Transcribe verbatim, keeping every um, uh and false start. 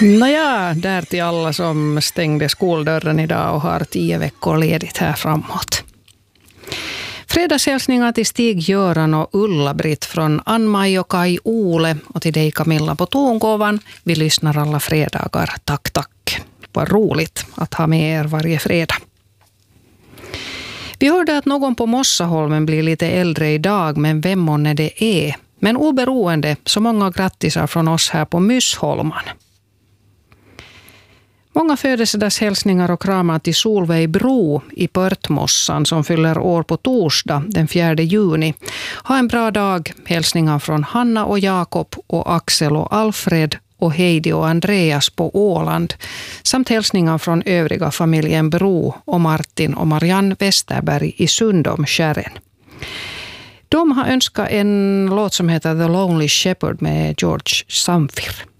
Nåja, där till alla som stängde skoldörren idag och har tio veckor ledigt här framåt. Fredagshälsningar till Stig-Göran och Ulla-Britt från Ann-Maj och Kai Ole och till dig Camilla på tongåvan. Vi lyssnar alla fredagar. Tack, tack. Vad roligt att ha med er varje fredag. Vi hörde att någon på Mossaholmen blir lite äldre idag, men vem månne det är? Men oberoende, så många grattisar från oss här på Myssholman. Många födelsedagshälsningar och kramar till Solveig Bro i Pörtmossan som fyller år på torsdag den fjärde juni. Ha en bra dag. Hälsningar från Hanna och Jakob och Axel och Alfred och Heidi och Andreas på Åland. Samt hälsningar från övriga familjen Bro och Martin och Marianne Westerberg i Sundomskärren. De har önskat en låt som heter The Lonely Shepherd med George Samfir.